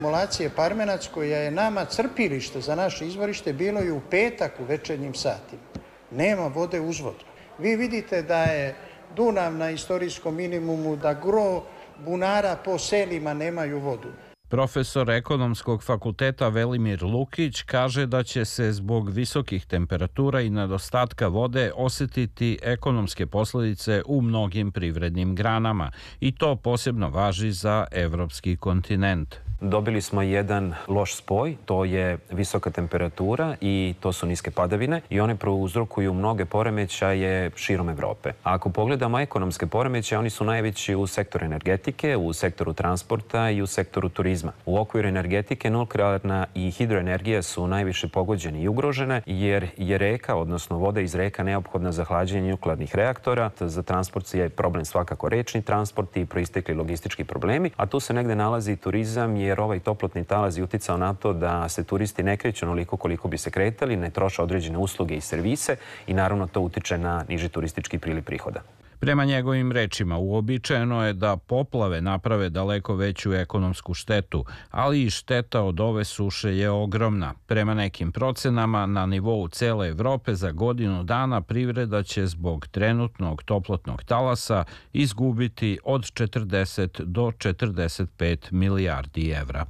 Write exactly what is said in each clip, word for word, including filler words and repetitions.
Akumulacije Parmenac, koja je nama crpilište za naše izvorište, bilo je u petak u večernjim satima. Nema vode uzvodno. Vi vidite da je Dunav na istorijskom minimumu, da gro bunara po selima nemaju vodu. Profesor Ekonomskog fakulteta Velimir Lukić kaže da će se zbog visokih temperatura i nedostatka vode osetiti ekonomske posljedice u mnogim privrednim granama i to posebno važi za evropski kontinent. Dobili smo jedan loš spoj, to je visoka temperatura i to su niske padavine i one prouzrokuju mnoge poremećaje širom Evrope. A ako pogledamo ekonomske poremećaje, oni su najveći u sektoru energetike, u sektoru transporta i u sektoru turizma. U okviru energetike nuklearna i hidroenergija su najviše pogođene i ugrožene jer je reka, odnosno voda iz reka, neophodna za hlađenje nuklearnih reaktora. Za transport je problem svakako rečni transport i proistekli logistički problemi, a tu se negde nalazi turizam jer ovaj toplotni talas je uticao na to da se turisti ne kreću onoliko koliko bi se kretali, ne troše određene usluge i servise i naravno to utiče na niži turistički priliv prihoda. Prema njegovim rečima, uobičajeno je da poplave naprave daleko veću ekonomsku štetu, ali i šteta od ove suše je ogromna. Prema nekim procenama, na nivou cele Evrope za godinu dana privreda će zbog trenutnog toplotnog talasa izgubiti od četrdeset do četrdeset pet milijardi evra.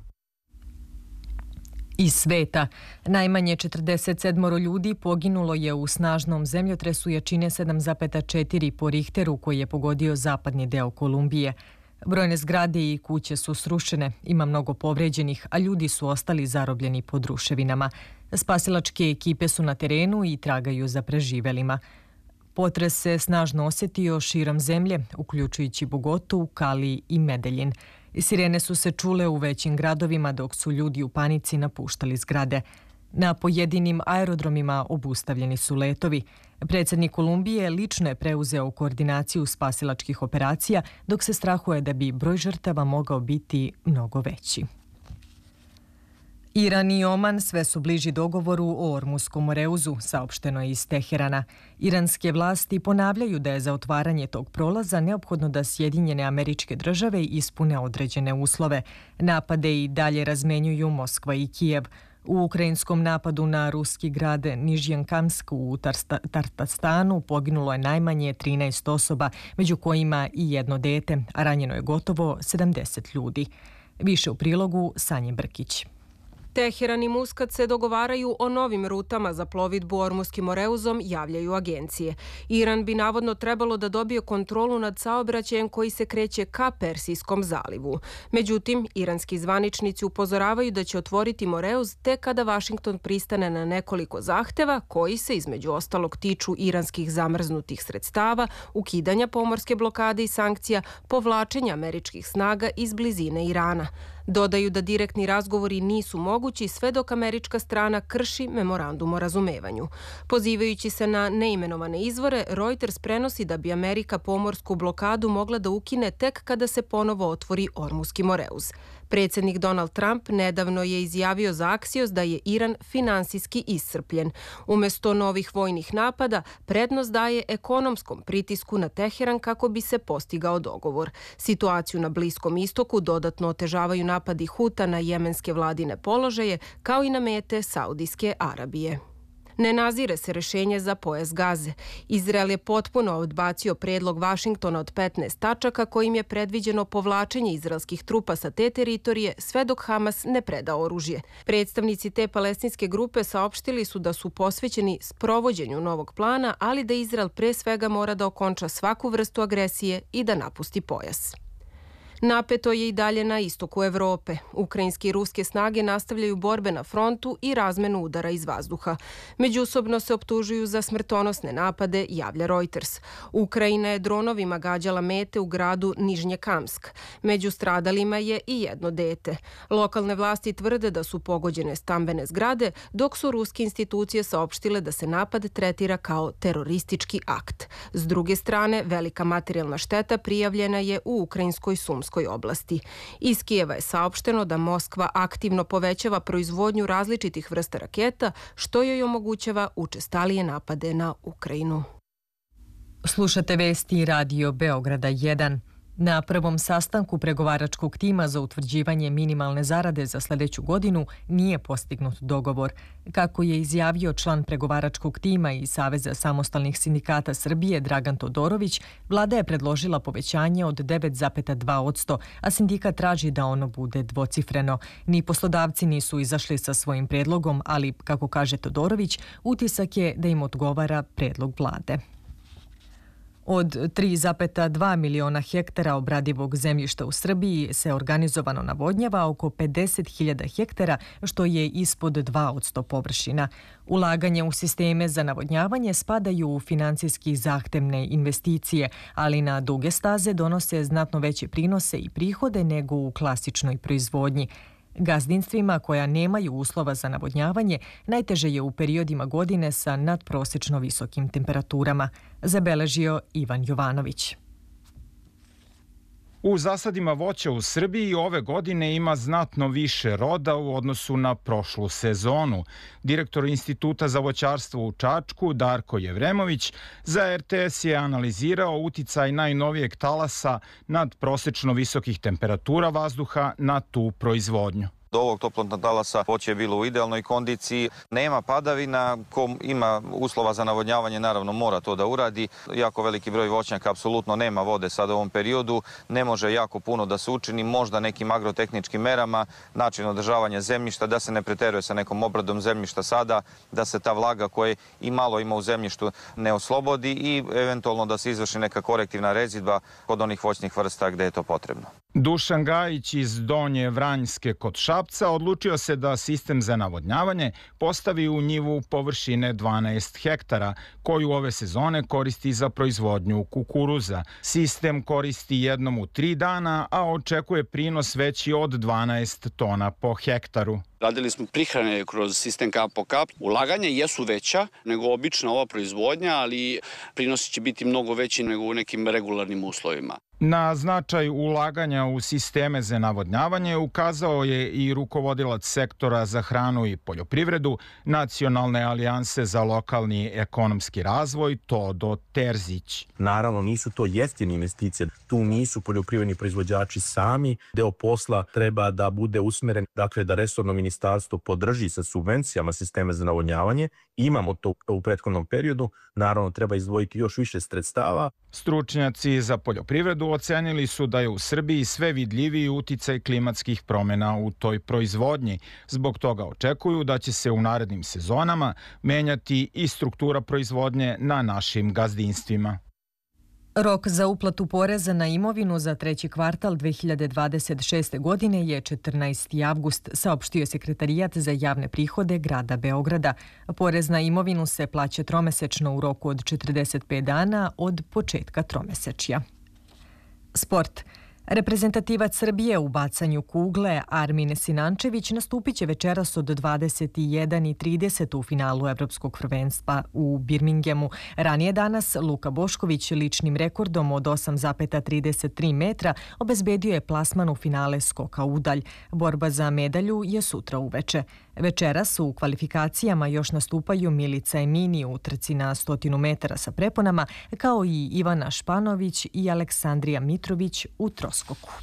Iz sveta. Najmanje četrdeset sedam ljudi poginulo je u snažnom zemljotresu jačine sedam zarez četiri po Richteru koji je pogodio zapadni deo Kolumbije. Brojne zgrade i kuće su srušene, ima mnogo povređenih, a ljudi su ostali zarobljeni pod ruševinama. Spasilačke ekipe su na terenu i tragaju za preživelima. Potres se snažno osjetio širom zemlje, uključujući Bogotu, Kali i Medeljin. Sirene su se čule u većim gradovima dok su ljudi u panici napuštali zgrade. Na pojedinim aerodromima obustavljeni su letovi. Predsjednik Kolumbije lično je preuzeo koordinaciju spasilačkih operacija, dok se strahuje da bi broj žrtava mogao biti mnogo veći. Iran i Oman sve su bliži dogovoru o Ormuskom moreuzu, saopšteno je iz Teherana. Iranske vlasti ponavljaju da je za otvaranje tog prolaza neophodno da Sjedinjene Američke Države ispune određene uslove. Napade i dalje razmenjuju Moskva i Kijev. U ukrajinskom napadu na ruski grad Nižnjankamsk u Tartastanu poginulo je najmanje trinaest osoba, među kojima i jedno dete, a ranjeno je gotovo sedamdeset ljudi. Više u prilogu Sanje Brkić. Teheran i Muskat se dogovaraju o novim rutama za plovidbu Ormuskim moreuzom, javljaju agencije. Iran bi navodno trebalo da dobije kontrolu nad saobraćajem koji se kreće ka Persijskom zalivu. Međutim, iranski zvaničnici upozoravaju da će otvoriti moreuz tek kada Vašington pristane na nekoliko zahteva koji se između ostalog tiču iranskih zamrznutih sredstava, ukidanja pomorske blokade i sankcija, povlačenja američkih snaga iz blizine Irana. Dodaju da direktni razgovori nisu mogući sve dok američka strana krši memorandum o razumevanju. Pozivajući se na neimenovane izvore, Reuters prenosi da bi Amerika pomorsku blokadu mogla da ukine tek kada se ponovo otvori Ormuski moreuz. Predsjednik Donald Trump nedavno je izjavio za Axios da je Iran finansijski iscrpljen. Umjesto novih vojnih napada, prednost daje ekonomskom pritisku na Teheran kako bi se postigao dogovor. Situaciju na Bliskom istoku dodatno otežavaju napadi Huta na jemenske vladine položaje, kao i na mete Saudijske Arabije. Ne nazire se rešenje za pojas Gaze. Izrael je potpuno odbacio predlog Vašingtona od petnaest tačaka kojim je predviđeno povlačenje izraelskih trupa sa te teritorije sve dok Hamas ne preda oružje. Predstavnici te palestinske grupe saopštili su da su posvećeni sprovođenju novog plana, ali da Izrael pre svega mora da okonča svaku vrstu agresije i da napusti pojas. Napeto je i dalje na istoku Evrope. Ukrajinske i ruske snage nastavljaju borbe na frontu i razmenu udara iz vazduha. Međusobno se optužuju za smrtonosne napade, javlja Reuters. Ukrajina je dronovima gađala mete u gradu Nižnjekamsk. Među stradalima je i jedno dete. Lokalne vlasti tvrde da su pogođene stambene zgrade, dok su ruske institucije saopštile da se napad tretira kao teroristički akt. S druge strane, velika materijalna šteta prijavljena je u ukrajinskoj Sumskoj oblasti. Iz Kijeva je saopšteno da Moskva aktivno povećava proizvodnju različitih vrsta raketa, što joj omogućava učestalije napade na Ukrajinu. Slušate vesti Radio Beograda jedan. Na prvom sastanku pregovaračkog tima za utvrđivanje minimalne zarade za sljedeću godinu nije postignut dogovor. Kako je izjavio član pregovaračkog tima i Saveza samostalnih sindikata Srbije Dragan Todorović, vlada je predložila povećanje od devet zarez dva posto, a sindikat traži da ono bude dvocifreno. Ni poslodavci nisu izašli sa svojim predlogom, ali, kako kaže Todorović, utisak je da im odgovara predlog vlade. Od tri zarez dva miliona hektara obradivog zemljišta u Srbiji se organizovano navodnjava oko pedeset hiljada hektara, što je ispod dva posto površina. Ulaganje u sisteme za navodnjavanje spadaju u finansijski zahtevne investicije, ali na duge staze donose znatno veće prinose i prihode nego u klasičnoj proizvodnji. Gazdinstvima koja nemaju uslova za navodnjavanje najteže je u periodima godine sa nadprosečno visokim temperaturama, zabeležio Ivan Jovanović. U zasadima voća u Srbiji ove godine ima znatno više roda u odnosu na prošlu sezonu. Direktor Instituta za voćarstvo u Čačku, Darko Jevremović, za R T S je analizirao uticaj najnovijeg talasa nad prosečno visokih temperatura vazduha na tu proizvodnju. Do ovog toplotnog talasa voće je bilo u idealnoj kondiciji, nema padavina, ko ima uslova za navodnjavanje naravno mora to da uradi. Jako veliki broj voćnjaka apsolutno nema vode sad u ovom periodu, ne može jako puno da se učini, možda nekim agrotehničkim merama, način održavanja zemljišta, da se ne preteruje sa nekom obradom zemljišta sada, da se ta vlaga koja i malo ima u zemljištu ne oslobodi i eventualno da se izvrši neka korektivna rezidba kod onih voćnih vrsta gde je to potrebno. Dušan Gajić iz Donje Vranjske kod Šapca odlučio se da sistem za navodnjavanje postavi u njivu površine dvanaest hektara, koju ove sezone koristi za proizvodnju kukuruza. Sistem koristi jednom u tri dana, a očekuje prinos veći od dvanaest tona po hektaru. Radili smo prihrane kroz sistem kap po kap. Ulaganja jesu veća nego obična ova proizvodnja, ali prinosi će biti mnogo veći nego u nekim regularnim uslovima. Na značaj ulaganja u sisteme za navodnjavanje ukazao je i rukovodilac sektora za hranu i poljoprivredu Nacionalne alijanse za lokalni ekonomski razvoj Todo Terzić. Naravno, nisu to jeftine investicije. Tu nisu poljoprivredni proizvođači sami. Deo posla treba da bude usmeren, dakle da resorno ministarstvo podrži sa subvencijama sisteme za navodnjavanje. Imamo to u prethodnom periodu. Naravno, treba izdvojiti još više sredstava. Stručnjaci za poljoprivredu ocenili su da je u Srbiji sve vidljiviji uticaj klimatskih promjena u toj proizvodnji. Zbog toga očekuju da će se u narednim sezonama menjati i struktura proizvodnje na našim gazdinstvima. Rok za uplatu poreza na imovinu za treći kvartal dve hiljade dvadeset šeste. godine je četrnaesti avgust, saopštio Sekretarijat za javne prihode grada Beograda. Porez na imovinu se plaća tromesečno u roku od četrdeset pet dana od početka tromesečja. Sport. Reprezentativac Srbije u bacanju kugle Armin Sinančević nastupit će večeras od dvadeset jedan i trideset u finalu Evropskog prvenstva u Birminghamu. Ranije danas Luka Bošković ličnim rekordom od osam zarez trideset tri metra obezbedio je plasman u finale skoka udalj. Borba za medalju je sutra uveče. Večeras u kvalifikacijama još nastupaju Milica Emini u trci na stotinu metara sa preponama, kao i Ivana Španović i Aleksandrija Mitrović u troskoku.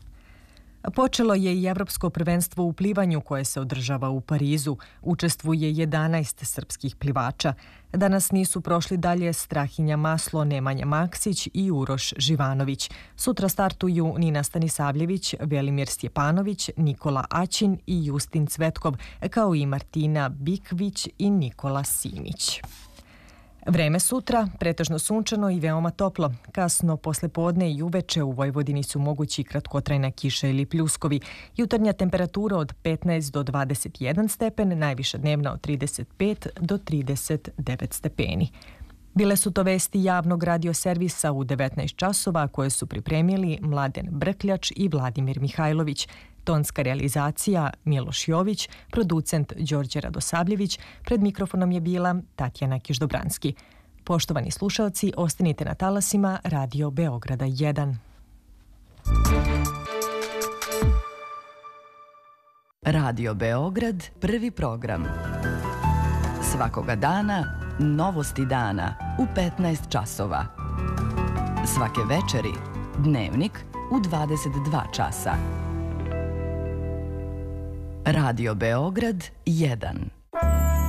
Počelo je i Evropsko prvenstvo u plivanju koje se održava u Parizu. Učestvuje jedanaest srpskih plivača. Danas nisu prošli dalje Strahinja Maslo, Nemanja Maksić i Uroš Živanović. Sutra startuju Nina Stanisavljević, Velimir Stjepanović, Nikola Aćin i Justin Cvetkov, kao i Martina Bikvić i Nikola Simić. Vreme sutra, pretežno sunčano i veoma toplo. Kasno poslepodne i uveče u Vojvodini su mogući kratkotrajna kiša ili pljuskovi. Jutarnja temperatura od petnaest do dvadeset jedan stepen, najviša dnevna od trideset pet do trideset devet stepeni. Bile su to vesti javnog radioservisa u devetnaest časova koje su pripremili Mladen Brkljač i Vladimir Mihajlović. Tonska realizacija Miloš Jović, producent Đorđe Radosavljević, pred mikrofonom je bila Tatjana Kiždobranski. Poštovani slušalci, ostanite na talasima Radio Beograda jedan. Radio Beograd, prvi program. Svakoga dana, novosti dana u petnaest časova. Svake večeri, Dnevnik u dvadeset dva časa. Radio Beograd jedan.